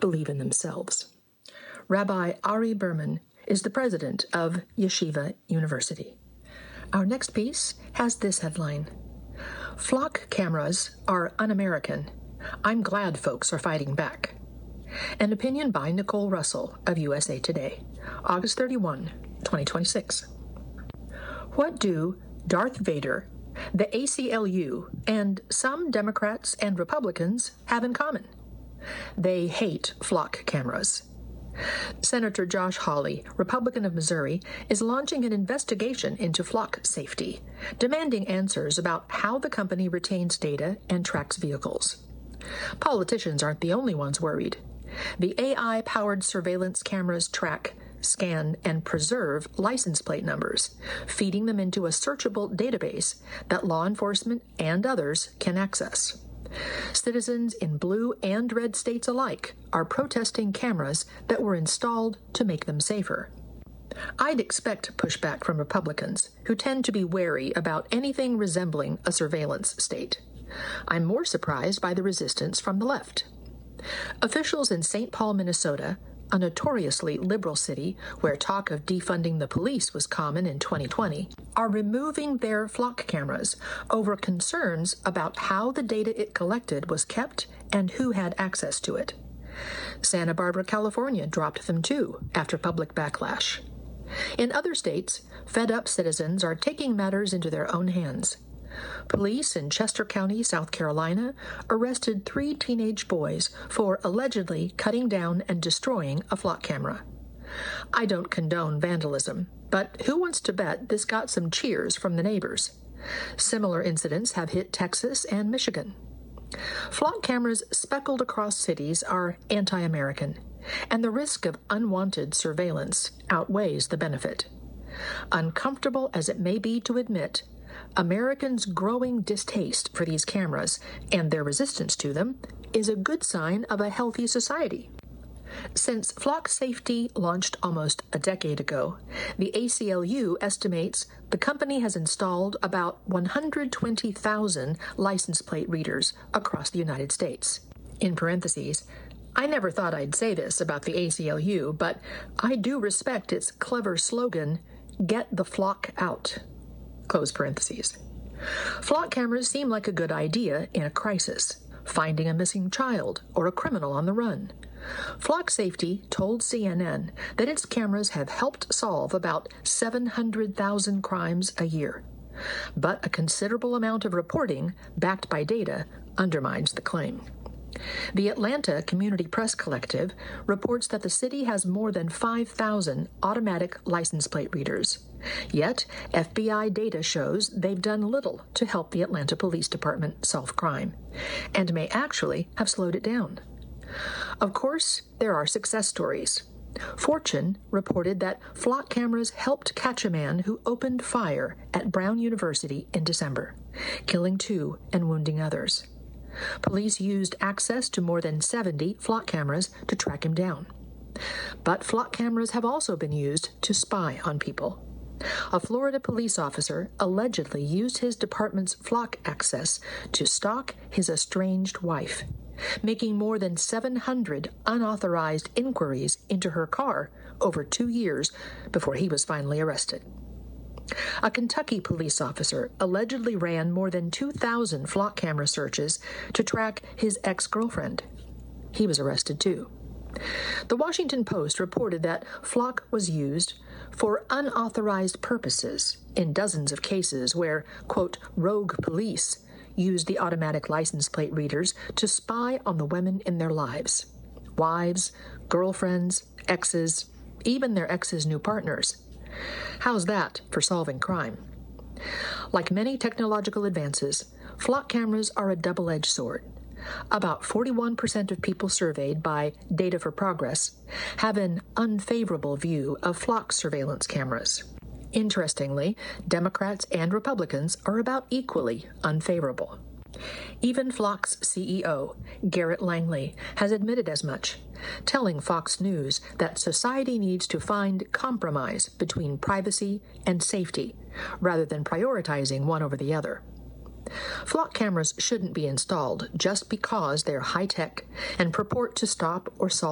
believe in themselves. Rabbi Ari Berman is the president of Yeshiva University. Our next piece has this headline: Flock cameras are un-American. I'm glad folks are fighting back. An opinion by Nicole Russell of USA Today, August 31, 2026. What do Darth Vader, the ACLU, and some Democrats and Republicans have in common? They hate flock cameras. Senator Josh Hawley, Republican of Missouri, is launching an investigation into flock safety, demanding answers about how the company retains data and tracks vehicles. Politicians aren't the only ones worried. The AI-powered surveillance cameras track, scan, and preserve license plate numbers, feeding them into a searchable database that law enforcement and others can access. Citizens in blue and red states alike are protesting cameras that were installed to make them safer. I'd expect pushback from Republicans, who tend to be wary about anything resembling a surveillance state. I'm more surprised by the resistance from the left. Officials in St. Paul, Minnesota, a notoriously liberal city where talk of defunding the police was common in 2020, are removing their flock cameras over concerns about how the data it collected was kept and who had access to it. Santa Barbara, California dropped them too after public backlash. In other states, fed-up citizens are taking matters into their own hands. Police in Chester County, South Carolina, arrested 3 teenage boys for allegedly cutting down and destroying a flock camera. I don't condone vandalism, but who wants to bet this got some cheers from the neighbors? Similar incidents have hit Texas and Michigan. Flock cameras speckled across cities are anti-American, and the risk of unwanted surveillance outweighs the benefit. Uncomfortable as it may be to admit, Americans' growing distaste for these cameras and their resistance to them is a good sign of a healthy society. Since flock safety launched almost a decade ago, the ACLU estimates the company has installed about 120,000 license plate readers across the United States. In parentheses, I never thought I'd say this about the ACLU, but I do respect its clever slogan, "Get the flock out." Close parentheses. Flock cameras seem like a good idea in a crisis, finding a missing child or a criminal on the run. Flock Safety told CNN that its cameras have helped solve about 700,000 crimes a year. But a considerable amount of reporting, backed by data, undermines the claim. The Atlanta Community Press Collective reports that the city has more than 5,000 automatic license plate readers. Yet, FBI data shows they've done little to help the Atlanta Police Department solve crime, and may actually have slowed it down. Of course, there are success stories. Fortune reported that flock cameras helped catch a man who opened fire at Brown University in December, killing 2 and wounding others. Police used access to more than 70 flock cameras to track him down. But flock cameras have also been used to spy on people. A Florida police officer allegedly used his department's flock access to stalk his estranged wife, making more than 700 unauthorized inquiries into her car over 2 years before he was finally arrested. A Kentucky police officer allegedly ran more than 2,000 flock camera searches to track his ex-girlfriend. He was arrested too. The Washington Post reported that flock was used for unauthorized purposes in dozens of cases where, quote, rogue police used the automatic license plate readers to spy on the women in their lives. Wives, girlfriends, exes, even their exes' new partners. How's that for solving crime? Like many technological advances, flock cameras are a double-edged sword. About 41% of people surveyed by Data for Progress have an unfavorable view of flock surveillance cameras. Interestingly, Democrats and Republicans are about equally unfavorable. Even Flock's CEO, Garrett Langley, has admitted as much, telling Fox News that society needs to find compromise between privacy and safety, rather than prioritizing one over the other. Flock cameras shouldn't be installed just because they're high-tech and purport to stop or solve